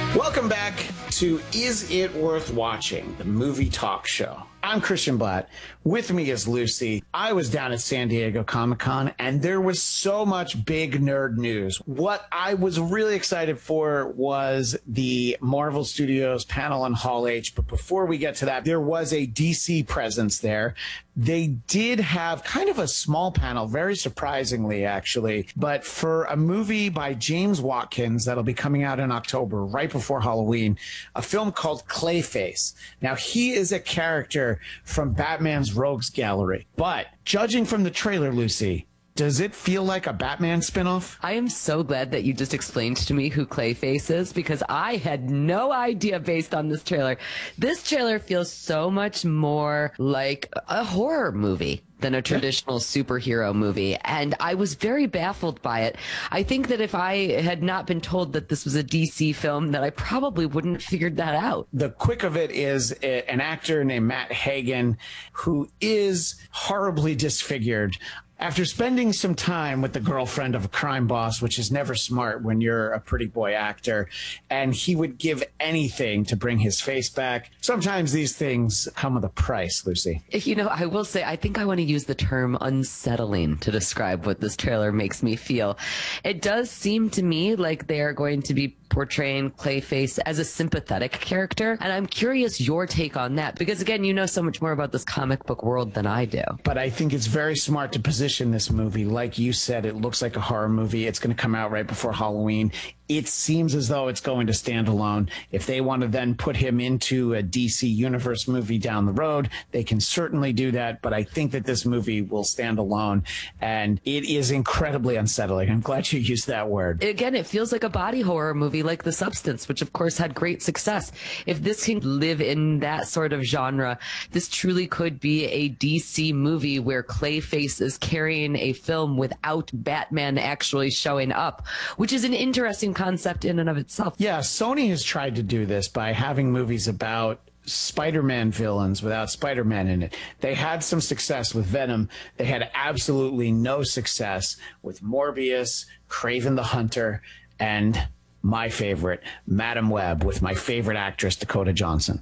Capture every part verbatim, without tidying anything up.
Welcome back to Is It Worth Watching, the movie talk show. I'm Christian Blatt. With me is Lucy. I was down at San Diego Comic-Con, and there was so much big nerd news. What I was really excited for was the Marvel Studios panel on Hall H. But before we get to that, there was a D C presence there. They did have kind of a small panel, very surprisingly, actually. But for a movie by James Watkins that'll be coming out in October, right before Halloween, a film called Clayface. Now, he is a character from Batman's Rogues Gallery. But judging from the trailer, Lucy, does it feel like a Batman spinoff? I am so glad that you just explained to me who Clayface is, because I had no idea based on this trailer. This trailer feels so much more like a horror movie than a traditional superhero movie. And I was very baffled by it. I think that if I had not been told that this was a D C film, that I probably wouldn't have figured that out. The quick of it is an actor named Matt Hagen, who is horribly disfigured after spending some time with the girlfriend of a crime boss, which is never smart when you're a pretty boy actor, and he would give anything to bring his face back. Sometimes these things come with a price, Lucy. You know, I will say, I think I want to use the term unsettling to describe what this trailer makes me feel. It does seem to me like they are going to be portraying Clayface as a sympathetic character, and I'm curious your take on that, because again, you know so much more about this comic book world than I do. But I think it's very smart to position this movie. Like you said, it looks like a horror movie. It's going to come out right before Halloween. It seems as though it's going to stand alone. If they want to then put him into a D C Universe movie down the road, they can certainly do that. But I think that this movie will stand alone, and it is incredibly unsettling. I'm glad you used that word. Again, it feels like a body horror movie like The Substance, which of course had great success. If this can live in that sort of genre, this truly could be a D C movie where Clayface is carrying a film without Batman actually showing up, which is an interesting concept in and of itself. Yeah, Sony has tried to do this by having movies about Spider-Man villains without Spider-Man in it. They had some success with Venom. They had absolutely no success with Morbius, Kraven the Hunter, and my favorite, Madam Web, with my favorite actress, Dakota Johnson.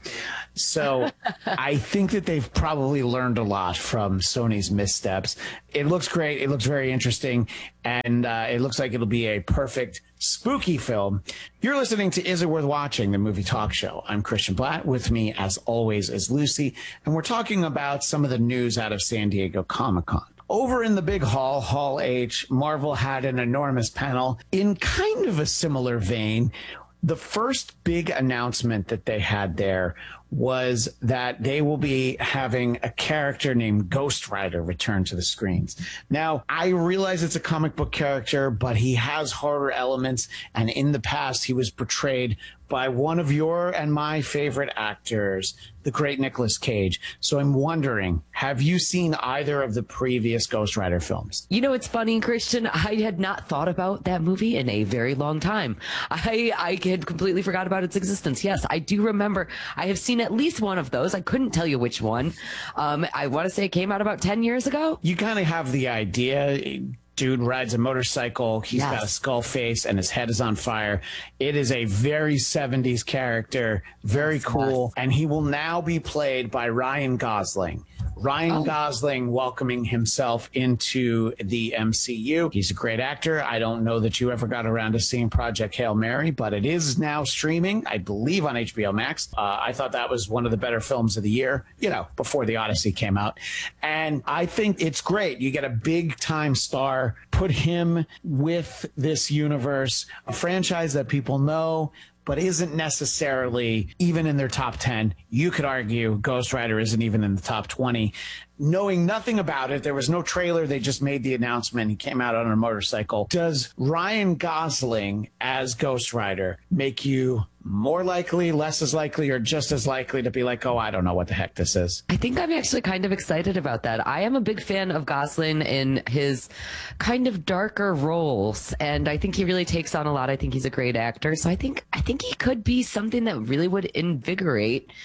So I think that they've probably learned a lot from Sony's missteps. It looks great. It looks very interesting. And uh, it looks like it'll be a perfect spooky film. You're listening to Is It Worth Watching, the movie talk show. I'm Christian Blatt. With me, as always, is Lucy. And we're talking about some of the news out of San Diego Comic-Con. Over in the big hall, Hall H, Marvel had an enormous panel in kind of a similar vein. The first big announcement that they had there was that they will be having a character named Ghost Rider return to the screens. Now, I realize it's a comic book character, but he has horror elements, and in the past, he was portrayed by one of your and my favorite actors, the great Nicolas Cage. So I'm wondering, have you seen either of the previous Ghost Rider films? You know, it's funny, Christian, I had not thought about that movie in a very long time. I, I had completely forgot about its existence. Yes, I do remember. I have seen at least one of those. I couldn't tell you which one. Um, I want to say it came out about ten years ago. You kind of have the idea. Dude rides a motorcycle. He's Yes. got a skull face and his head is on fire. It is a very seventies character, very Yes, cool. yes. And he will now be played by Ryan Gosling. Ryan Oh. Gosling welcoming himself into the M C U. He's a great actor. I don't know that you ever got around to seeing Project Hail Mary, but it is now streaming, I believe, on H B O Max. Uh, I thought that was one of the better films of the year, you know, before The Odyssey came out. And I think it's great. You get a big time star, put him with this universe, a franchise that people know, but isn't necessarily even in their top ten. You could argue Ghost Rider isn't even in the top twenty. Knowing nothing about it, there was no trailer. They just made the announcement. He came out on a motorcycle. Does Ryan Gosling as Ghost Rider make you more likely, less as likely, or just as likely to be like, oh, I don't know what the heck this is? I think I'm actually kind of excited about that. I am a big fan of Gosling in his kind of darker roles, and I think he really takes on a lot. I think he's a great actor. So I think I think he could be something that really would invigorate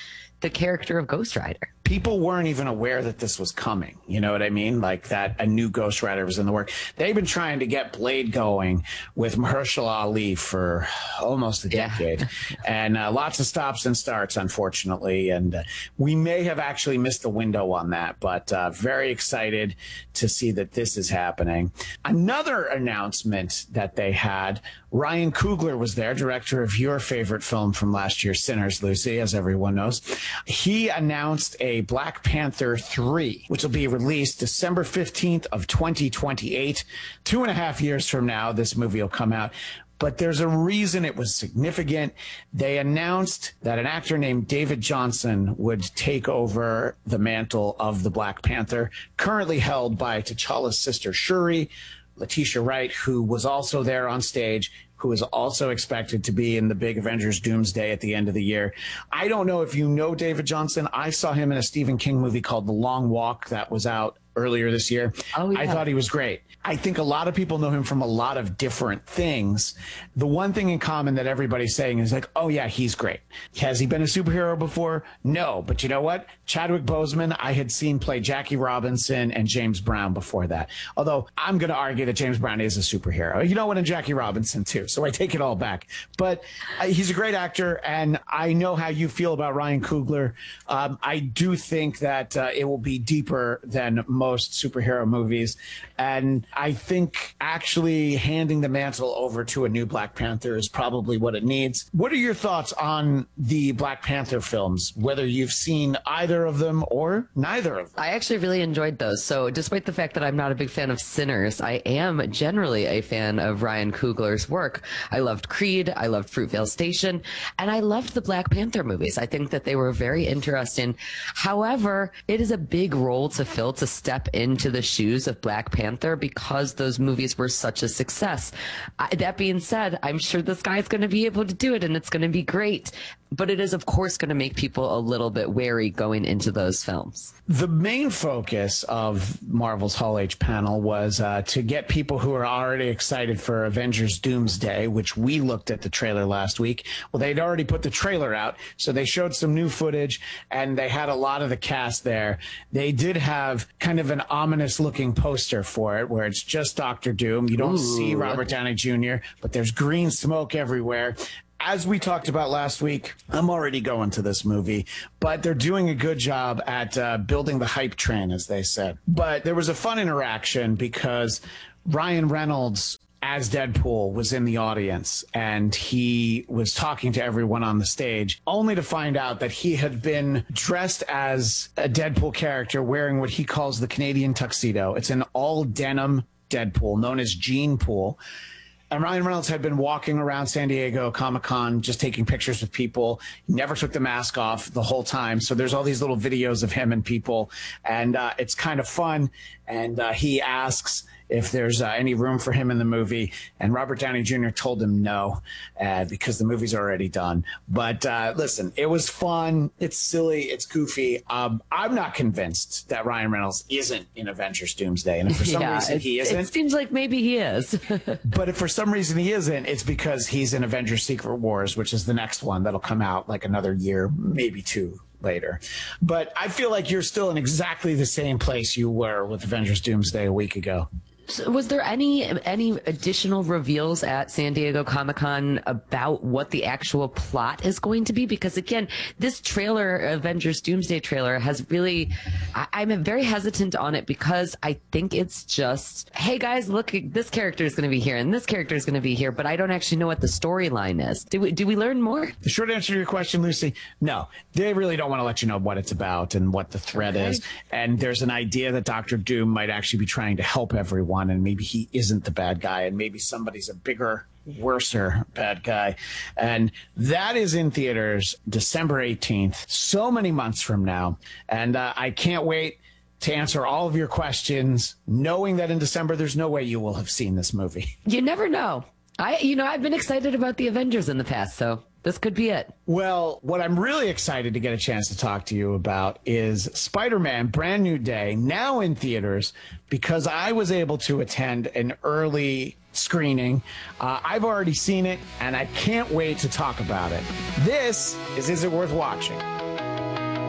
the character of Ghost Rider. People weren't even aware that this was coming. You know what I mean? Like that a new Ghost Rider was in the work. They've been trying to get Blade going with Mahershala Ali for almost a decade. Yeah. and uh, lots of stops and starts, unfortunately. And uh, we may have actually missed the window on that, but uh, very excited to see that this is happening. Another announcement that they had, Ryan Coogler was there, director of your favorite film from last year, Sinners, Lucy, as everyone knows. He announced a Black Panther three, which will be released December fifteenth of twenty twenty-eight. Two and a half years from now, this movie will come out. But there's a reason it was significant. They announced that an actor named David Johnson would take over the mantle of the Black Panther, currently held by T'Challa's sister Shuri, Letitia Wright, who was also there on stage, who is also expected to be in the big Avengers Doomsday at the end of the year. I don't know if you know David Johnson. I saw him in a Stephen King movie called The Long Walk that was out earlier this year. Oh, yeah. I thought he was great. I think a lot of people know him from a lot of different things. The one thing in common that everybody's saying is like, oh yeah, he's great. Has he been a superhero before? No. But you know what? Chadwick Boseman, I had seen play Jackie Robinson and James Brown before that. Although I'm going to argue that James Brown is a superhero. You know what? And Jackie Robinson too. So I take it all back. But uh, he's a great actor. And I know how you feel about Ryan Coogler. Um, I do think that uh, it will be deeper than most superhero movies. And I think actually handing the mantle over to a new Black Panther is probably what it needs. What are your thoughts on the Black Panther films, whether you've seen either of them or neither of them? I actually really enjoyed those. So despite the fact that I'm not a big fan of Sinners, I am generally a fan of Ryan Coogler's work. I loved Creed, I loved Fruitvale Station, and I loved the Black Panther movies. I think that they were very interesting. However, it is a big role to fill to step into the shoes of Black Panther because those movies were such a success. I, that being said, I'm sure this guy's going to be able to do it and it's going to be great. But it is, of course, going to make people a little bit wary going into those films. The main focus of Marvel's Hall H panel was uh, to get people who are already excited for Avengers Doomsday, which we looked at the trailer last week. Well, they'd already put the trailer out, so they showed some new footage, and they had a lot of the cast there. They did have kind of an ominous-looking poster for it, where it's just Doctor Doom. You don't Ooh. see Robert Downey Junior, but there's green smoke everywhere. As we talked about last week, I'm already going to this movie, but they're doing a good job at uh, building the hype train, as they said. But there was a fun interaction because Ryan Reynolds, as Deadpool, was in the audience, and he was talking to everyone on the stage, only to find out that he had been dressed as a Deadpool character wearing what he calls the Canadian tuxedo. It's an all-denim Deadpool, known as Gene Pool. And Ryan Reynolds had been walking around San Diego Comic-Con just taking pictures with people. He never took the mask off the whole time. So there's all these little videos of him and people. And uh, it's kind of fun. And uh, he asks if there's uh, any room for him in the movie. And Robert Downey Junior told him no, uh, because the movie's already done. But uh, listen, it was fun. It's silly. It's goofy. Um, I'm not convinced that Ryan Reynolds isn't in Avengers Doomsday. And if for some yeah, reason it, he isn't. It seems like maybe he is. But if for some reason he isn't, it's because he's in Avengers Secret Wars, which is the next one that'll come out like another year, maybe two later. But I feel like you're still in exactly the same place you were with Avengers Doomsday a week ago. So was there any any additional reveals at San Diego Comic-Con about what the actual plot is going to be? Because again, this trailer, Avengers Doomsday trailer, has really, I, I'm very hesitant on it because I think it's just, hey guys, look, this character is going to be here and this character is going to be here, but I don't actually know what the storyline is. Do we, do we learn more? The short answer to your question, Lucy, no. They really don't want to let you know what it's about and what the threat okay. is. And there's an idea that Doctor Doom might actually be trying to help everyone, and maybe he isn't the bad guy, and maybe somebody's a bigger, worser bad guy. And that is in theaters December eighteenth, so many months from now. And uh, I can't wait to answer all of your questions, knowing that in December there's no way you will have seen this movie. You never know. I, you know, I've been excited about the Avengers in the past, so this could be it. Well, what I'm really excited to get a chance to talk to you about is Spider-Man Brand New Day, now in theaters, because I was able to attend an early screening. Uh, I've already seen it, and I can't wait to talk about it. This is Is It Worth Watching?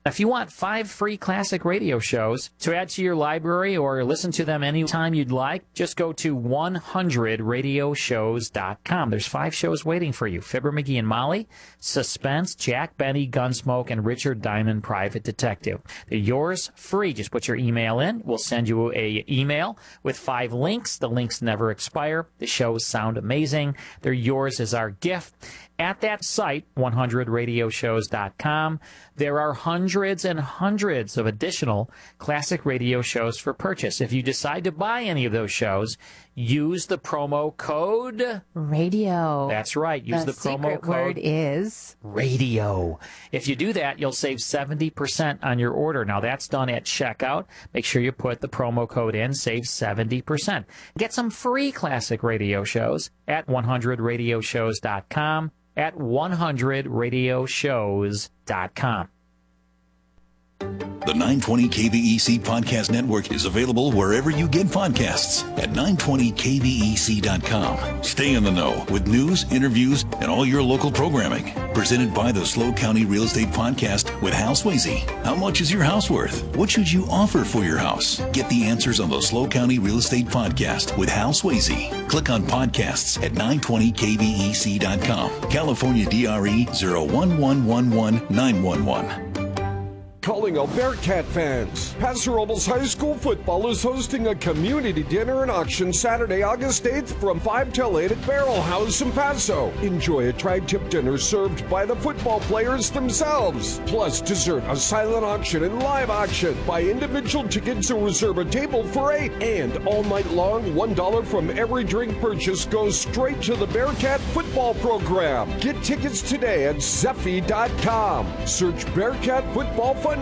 If you want five free classic radio shows to add to your library or listen to them anytime you'd like, just go to one hundred radio shows dot com. There's five shows waiting for you. Fibber, McGee and Molly, Suspense, Jack Benny, Gunsmoke, and Richard Diamond, Private Detective. They're yours free. Just put your email in. We'll send you a email with five links. The links never expire. The shows sound amazing. They're yours as our gift. At that site, one hundred radio shows dot com, there are hundreds and hundreds of additional classic radio shows for purchase. If you decide to buy any of those shows, use the promo code radio. That's right. Use the, the promo secret code word is radio. If you do that, you'll save seventy percent on your order. Now, that's done at checkout. Make sure you put the promo code in, save seventy percent. Get some free classic radio shows at one hundred radio shows dot com. At one hundred radio shows dot com. The nine twenty K V E C Podcast Network is available wherever you get podcasts at nine twenty K V E C dot com. Stay in the know with news, interviews, and all your local programming. Presented by the SLO County Real Estate Podcast with Hal Swayze. How much is your house worth? What should you offer for your house? Get the answers on the SLO County Real Estate Podcast with Hal Swayze. Click on podcasts at nine twenty K V E C dot com. California D R E zero one one one one nine one one. Calling all Bearcat fans. Paso Robles High School football is hosting a community dinner and auction Saturday, August eighth from five till eight at Barrel House in Paso. Enjoy a tri-tip dinner served by the football players themselves. Plus dessert, a silent auction, and live auction. Buy individual tickets and reserve a table for eight. And all night long, one dollar from every drink purchase goes straight to the Bearcat football program. Get tickets today at Zeffy dot com. Search Bearcat Football Fundraiser.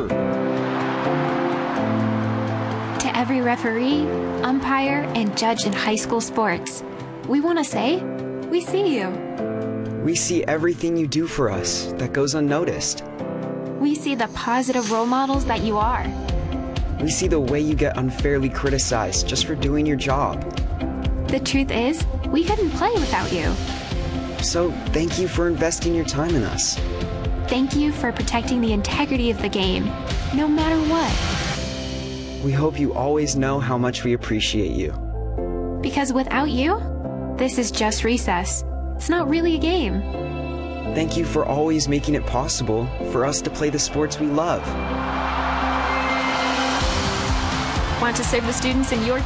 To every referee, umpire, and judge in high school sports, we want to say, we see you. We see everything you do for us that goes unnoticed. We see the positive role models that you are. We see the way you get unfairly criticized just for doing your job. The truth is, we couldn't play without you. So thank you for investing your time in us. Thank you for protecting the integrity of the game, no matter what. We hope you always know how much we appreciate you. Because without you, this is just recess. It's not really a game. Thank you for always making it possible for us to play the sports we love. Want to serve the students in your